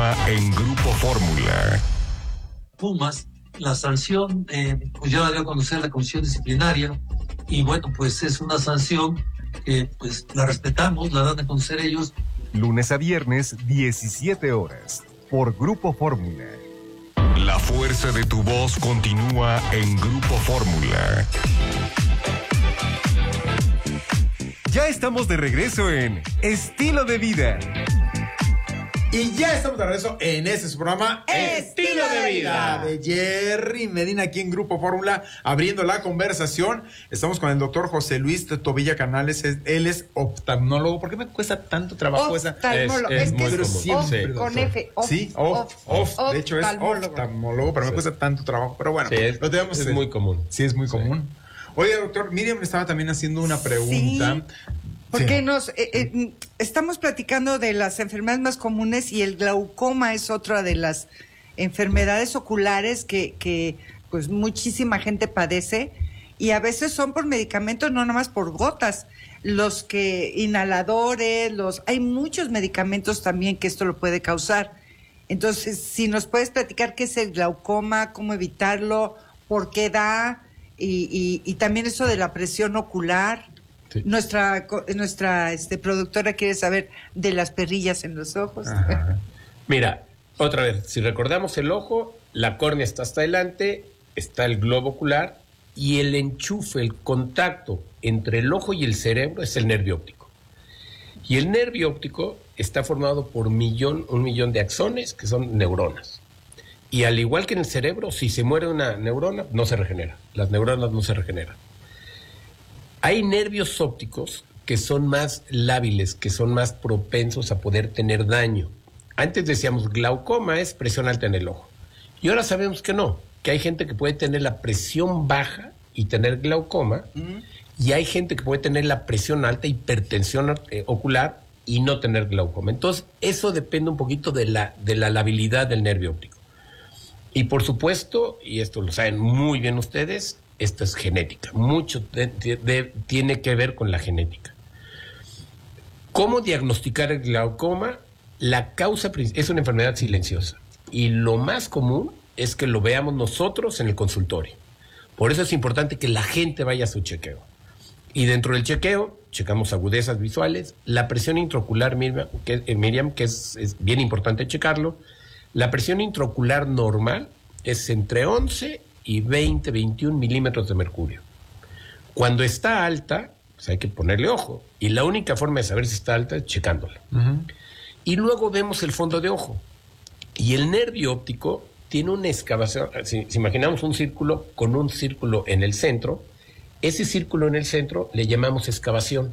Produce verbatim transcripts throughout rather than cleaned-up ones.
continúa en Grupo Fórmula. Pumas, la sanción, eh, pues ya la dio a conocer la comisión disciplinaria y bueno, pues es una sanción que pues la respetamos, la dan a conocer ellos. Lunes a viernes, diecisiete horas, por Grupo Fórmula. La fuerza de tu voz continúa en Grupo Fórmula. Ya estamos de regreso en Estilo de Vida. Y ya estamos de regreso en este su programa Estilo de Vida de Jerry Medina aquí en Grupo Fórmula, abriendo la conversación. Estamos con el doctor José Luis Tobilla Canales. Él es oftalmólogo. ¿Por qué me cuesta tanto trabajo esa? Oftalmólogo. Es, es, es muy que es común. off, Sí, con F. Off, sí, off, off, off. De hecho es oftalmólogo. oftalmólogo, pero sí. Me cuesta tanto trabajo. Pero bueno, sí, es, lo tenemos. Es muy común. Sí, es muy común. Sí. Oye, doctor, Miriam estaba también haciendo una pregunta. Sí. Porque sí. nos eh, eh, estamos platicando de las enfermedades más comunes y el glaucoma es otra de las enfermedades oculares que, que pues muchísima gente padece y a veces son por medicamentos, no nomás por gotas. Los que inhaladores, los hay muchos medicamentos también que esto lo puede causar. Entonces, si nos puedes platicar qué es el glaucoma, cómo evitarlo, por qué da y, y, y también eso de la presión ocular. Sí. Nuestra nuestra este, productora quiere saber de las perrillas en los ojos. Ajá. Mira, otra vez, si recordamos el ojo, la córnea está hasta adelante, está el globo ocular y el enchufe, el contacto entre el ojo y el cerebro es el nervio óptico. Y el nervio óptico está formado por millón, un millón de axones que son neuronas. Y al igual que en el cerebro, si se muere una neurona, no se regenera. Las neuronas no se regeneran. Hay nervios ópticos que son más lábiles, que son más propensos a poder tener daño. Antes decíamos glaucoma es presión alta en el ojo. Y ahora sabemos que no, que hay gente que puede tener la presión baja y tener glaucoma, uh-huh. y hay gente que puede tener la presión alta, hipertensión eh, ocular y no tener glaucoma. Entonces, eso depende un poquito de la, de la labilidad del nervio óptico. Y por supuesto, y esto lo saben muy bien ustedes, esto es genética, mucho de, de, de, tiene que ver con la genética. ¿Cómo diagnosticar el glaucoma? La causa es una enfermedad silenciosa y lo más común es que lo veamos nosotros en el consultorio. Por eso es importante que la gente vaya a su chequeo. Y dentro del chequeo, checamos agudezas visuales, la presión intraocular, Miriam, que, eh, Miriam, que es, es bien importante checarlo. La presión intraocular normal es entre once y veinte, veintiún milímetros de mercurio. Cuando está alta, pues hay que ponerle ojo. Y la única forma de saber si está alta es checándola. Uh-huh. Y luego vemos el fondo de ojo. Y el nervio óptico tiene una excavación. Si, si imaginamos un círculo con un círculo en el centro, ese círculo en el centro le llamamos excavación.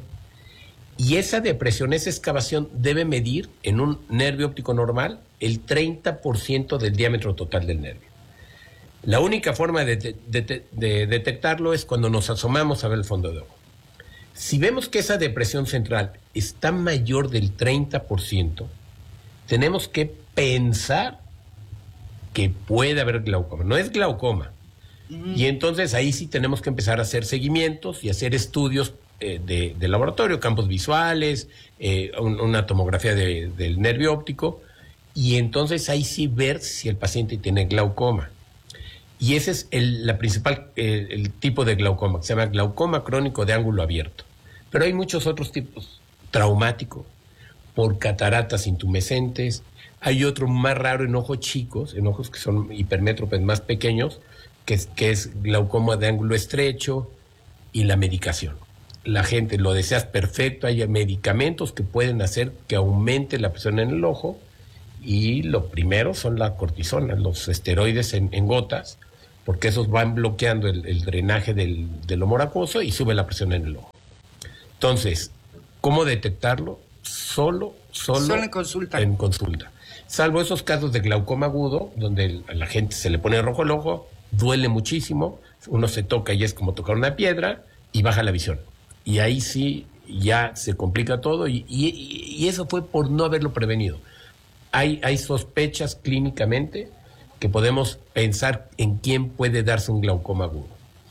Y esa depresión, esa excavación debe medir en un nervio óptico normal el treinta por ciento del diámetro total del nervio. La única forma de, de, de, de detectarlo es cuando nos asomamos a ver el fondo de ojo. Si vemos que esa depresión central está mayor del treinta por ciento, tenemos que pensar que puede haber glaucoma. No es glaucoma. Mm. Y entonces ahí sí tenemos que empezar a hacer seguimientos y hacer estudios eh, de, de laboratorio, campos visuales, eh, un, una tomografía de, del nervio óptico, y entonces ahí sí ver si el paciente tiene glaucoma. Y ese es el, la principal, eh, el tipo de glaucoma, que se llama glaucoma crónico de ángulo abierto. Pero hay muchos otros tipos. Traumático, por cataratas intumescentes. Hay otro más raro en ojos chicos, en ojos que son hipermétropes más pequeños, que es, que es glaucoma de ángulo estrecho, y la medicación. La gente lo desea perfecto, hay medicamentos que pueden hacer que aumente la presión en el ojo, y lo primero son la cortisona, los esteroides en, en gotas, porque esos van bloqueando el, el drenaje del, del lomo acuoso y sube la presión en el ojo. Entonces, ¿cómo detectarlo? Solo, solo, solo en consulta. En consulta. Salvo esos casos de glaucoma agudo, donde el, a la gente se le pone rojo el ojo, duele muchísimo, uno se toca y es como tocar una piedra y baja la visión. Y ahí sí ya se complica todo y, y, y eso fue por no haberlo prevenido. Hay, hay sospechas clínicamente que podemos pensar en quién puede darse un glaucoma agudo.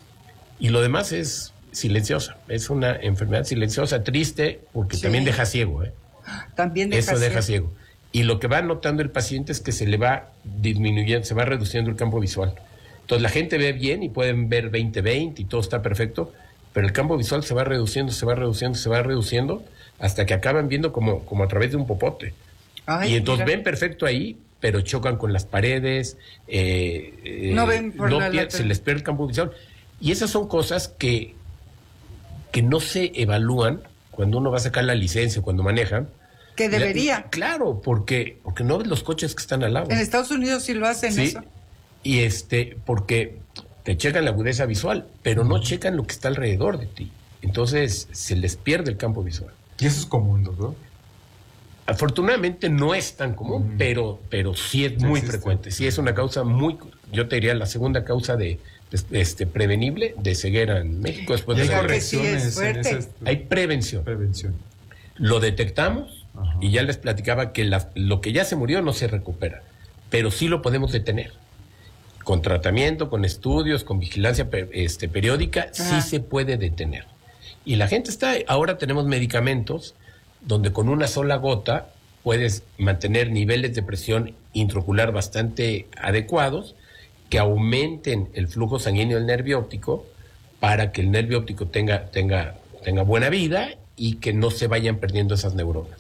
Y lo demás es silenciosa, es una enfermedad silenciosa, triste, porque sí. también deja ciego. ¿eh? También deja Eso deja ciego. ciego. Y lo que va notando el paciente es que se le va disminuyendo, se va reduciendo el campo visual. Entonces la gente ve bien y pueden ver veinte veinte y todo está perfecto, pero el campo visual se va reduciendo, se va reduciendo, se va reduciendo, hasta que acaban viendo como, como a través de un popote. Ay, y entonces mira. Ven perfecto ahí, pero chocan con las paredes, eh, eh, no ven por no la, pier- la se les pierde el campo visual. Y esas son cosas que, que no se evalúan cuando uno va a sacar la licencia, cuando manejan. Que debería. La, claro, porque, porque no ves los coches que están al lado. En Estados Unidos sí lo hacen, sí, eso. Y este, porque te checan la agudeza visual, pero no checan lo que está alrededor de ti. Entonces se les pierde el campo visual. ¿Y eso es común, doctor? Afortunadamente no es tan común, mm. pero, pero sí es muy existe. frecuente. Sí es una causa muy, yo te diría la segunda causa de, de este prevenible de ceguera en México. Después de hay la correcciones. Sí es fuerte. En esas... Hay prevención. Prevención. Lo detectamos. Ajá. Y ya les platicaba que la, lo que ya se murió no se recupera, pero sí lo podemos detener. Con tratamiento, con estudios, con vigilancia este, periódica, Ajá. sí se puede detener. Y la gente está, ahora tenemos medicamentos donde con una sola gota puedes mantener niveles de presión intraocular bastante adecuados que aumenten el flujo sanguíneo del nervio óptico para que el nervio óptico tenga, tenga, tenga buena vida y que no se vayan perdiendo esas neuronas.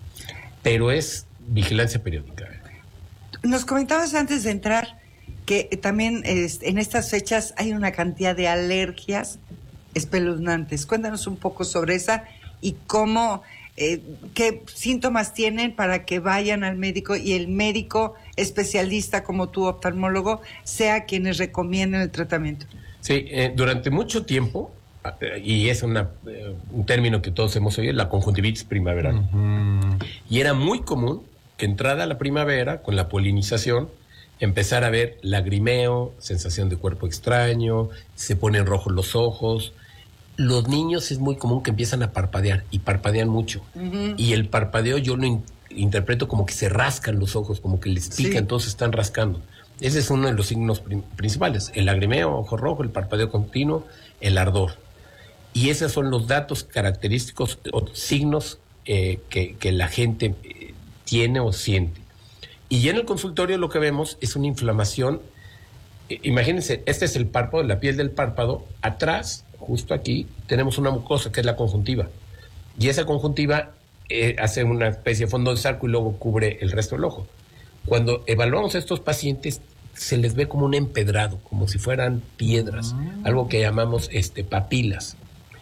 Pero es vigilancia periódica. Nos comentabas antes de entrar que también es, en estas fechas hay una cantidad de alergias espeluznantes. Cuéntanos un poco sobre esa y cómo, eh, qué síntomas tienen para que vayan al médico y el médico especialista como tu oftalmólogo sea quienes recomienden el tratamiento. Sí, eh, durante mucho tiempo, y es una, eh, un término que todos hemos oído, la conjuntivitis primaveral. Uh-huh. Y era muy común que entrada la primavera, con la polinización, empezar a ver lagrimeo, sensación de cuerpo extraño, se ponen rojos los ojos. Los niños es muy común que empiezan a parpadear, y parpadean mucho. Uh-huh. Y el parpadeo yo lo in- interpreto como que se rascan los ojos, como que les pica, sí. Entonces están rascando. Ese es uno de los signos prim- principales, el lagrimeo, ojo rojo, el parpadeo continuo, el ardor. Y esos son los datos característicos o signos eh, que, que la gente eh, tiene o siente. Y ya en el consultorio lo que vemos es una inflamación. Eh, imagínense, este es el párpado, la piel del párpado. Atrás, justo aquí, tenemos una mucosa que es la conjuntiva. Y esa conjuntiva eh, hace una especie de fondo de sarco y luego cubre el resto del ojo. Cuando evaluamos a estos pacientes, se les ve como un empedrado, como si fueran piedras, mm. algo que llamamos este, papilas.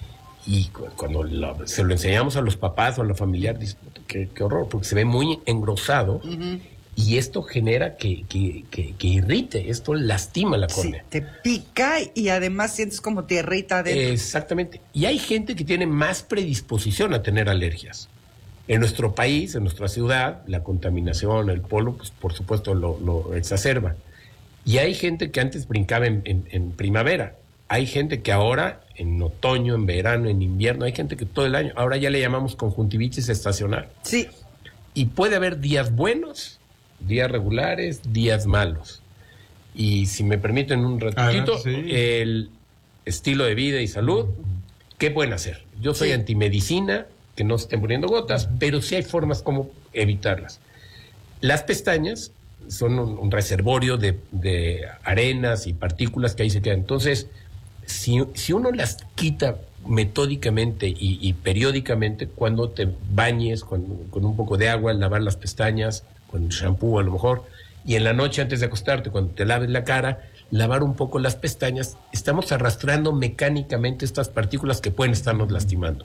Y cuando lo, se lo enseñamos a los papás o a los familiares, dicen, qué, qué horror, porque se ve muy engrosado. Uh-huh. Y esto genera que, que, que, que irrite, esto lastima la córnea. Sí, te pica y además sientes como te irrita adentro. Exactamente. Y hay gente que tiene más predisposición a tener alergias. En nuestro país, en nuestra ciudad, la contaminación, el polvo, pues por supuesto lo, lo exacerba. Y hay gente que antes brincaba en, en, en primavera. Hay gente que ahora, en otoño, en verano, en invierno, hay gente que todo el año, ahora ya le llamamos conjuntivitis estacional. Sí. Y puede haber días buenos, días regulares, días malos. Y si me permiten un ratito, ah, sí. el estilo de vida y salud, ¿qué pueden hacer? Yo soy sí. antimedicina, que no se estén poniendo gotas, uh-huh. pero sí hay formas como evitarlas. Las pestañas son un, un reservorio de, de arenas y partículas que ahí se quedan. Entonces, si, si uno las quita metódicamente y, y periódicamente, cuando te bañes con, con un poco de agua, lavar las pestañas, con shampoo a lo mejor, y en la noche antes de acostarte, cuando te laves la cara, lavar un poco las pestañas, estamos arrastrando mecánicamente estas partículas que pueden estarnos lastimando.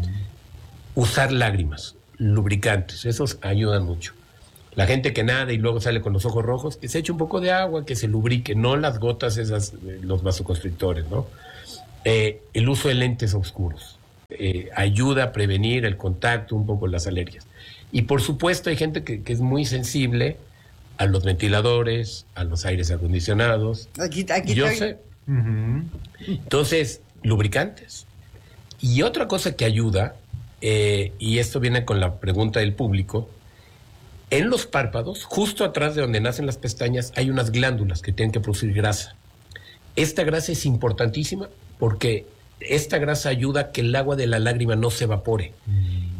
Mm. Usar lágrimas, lubricantes, esos ayudan mucho. La gente que nada y luego sale con los ojos rojos, que se eche un poco de agua, que se lubrique, no las gotas esas, los vasoconstrictores, ¿no? Eh, el uso de lentes oscuros eh, ayuda a prevenir el contacto, un poco las alergias. Y por supuesto hay gente que, que es muy sensible a los ventiladores, a los aires acondicionados. Aquí, aquí Yo estoy... sé. Uh-huh. Entonces, lubricantes. Y otra cosa que ayuda, eh, y esto viene con la pregunta del público, en los párpados, justo atrás de donde nacen las pestañas, hay unas glándulas que tienen que producir grasa. Esta grasa es importantísima porque esta grasa ayuda a que el agua de la lágrima no se evapore. Mm.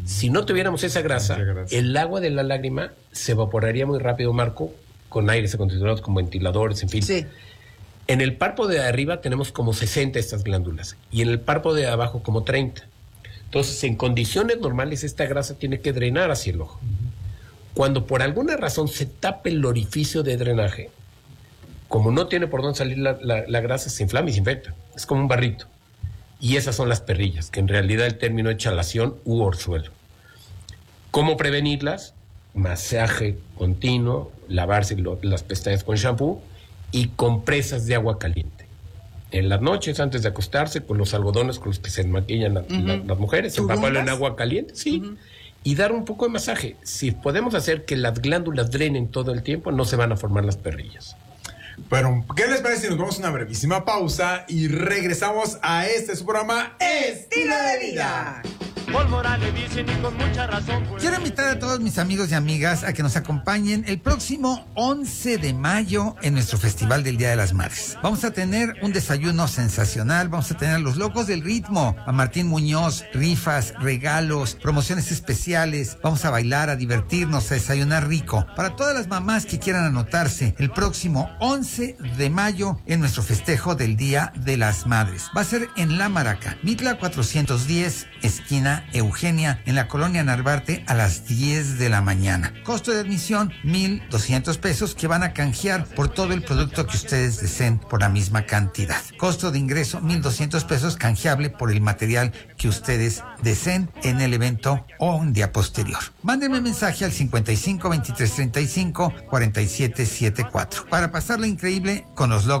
Si no tuviéramos esa grasa, Mucha grasa. el agua de la lágrima se evaporaría muy rápido, Marco, con aires acondicionados, con ventiladores, en fin. Sí. En el párpado de arriba tenemos como sesenta estas glándulas y en el párpado de abajo como treinta. Entonces, en condiciones normales, esta grasa tiene que drenar hacia el ojo. Cuando por alguna razón se tapa el orificio de drenaje, como no tiene por dónde salir la, la, la grasa, se inflama y se infecta. Es como un barrito. Y esas son las perrillas, que en realidad el término es chalación u orzuelo. ¿Cómo prevenirlas? Masaje continuo, lavarse lo, las pestañas con shampoo y compresas de agua caliente. En las noches, antes de acostarse, con los algodones con los que se maquillan la, uh-huh. la, las mujeres, empaparlo en agua caliente, sí, uh-huh. y dar un poco de masaje. Si podemos hacer que las glándulas drenen todo el tiempo, no se van a formar las perrillas. Pero, ¿qué les parece si nos vamos a una brevísima pausa y regresamos a este su programa Estilo de Vida? Paul Morales dicen y con mucha razón. Pues. Quiero invitar a todos mis amigos y amigas a que nos acompañen el próximo once de mayo en nuestro Festival del Día de las Madres. Vamos a tener un desayuno sensacional, vamos a tener a los locos del ritmo, a Martín Muñoz, rifas, regalos, promociones especiales, vamos a bailar, a divertirnos, a desayunar rico. Para todas las mamás que quieran anotarse, el próximo once de mayo en nuestro festejo del Día de las Madres. Va a ser en La Maraca, Mitla cuatrocientos diez, esquina Eugenia, en la colonia Narvarte, a las diez de la mañana. Costo de admisión, mil doscientos pesos, que van a canjear por todo el producto que ustedes deseen por la misma cantidad. Costo de ingreso, mil doscientos pesos, canjeable por el material que ustedes deseen en el evento o un día posterior. Mándenme mensaje al cincuenta y cinco, veintitrés, treinta y cinco, cuarenta y siete setenta y cuatro para pasarla increíble con los logos